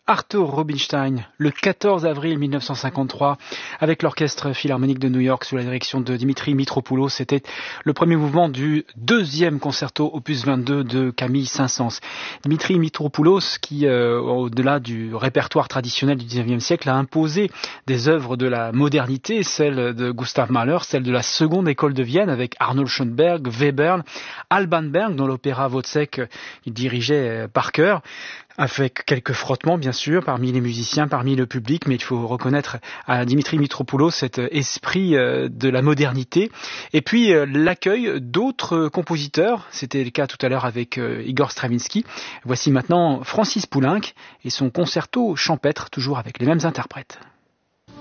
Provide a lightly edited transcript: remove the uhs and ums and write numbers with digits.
Arthur Rubinstein, le 14 avril 1953, avec l'Orchestre Philharmonique de New York sous la direction de Dimitri Mitropoulos. C'était le premier mouvement du deuxième concerto opus 22 de Camille Saint-Saëns. Dimitri Mitropoulos, qui, au-delà du répertoire traditionnel du XIXe siècle, a imposé des œuvres de la modernité, celles de Gustav Mahler, celles de la seconde école de Vienne, avec Arnold Schoenberg, Webern, Alban Berg, dont l'opéra Wozzeck il dirigeait par cœur, avec quelques frottements bien sûr parmi les musiciens, parmi le public, mais il faut reconnaître à Dimitri Mitropoulos cet esprit de la modernité. Et puis l'accueil d'autres compositeurs, c'était le cas tout à l'heure avec Igor Stravinsky. Voici maintenant Francis Poulenc et son concerto champêtre, toujours avec les mêmes interprètes.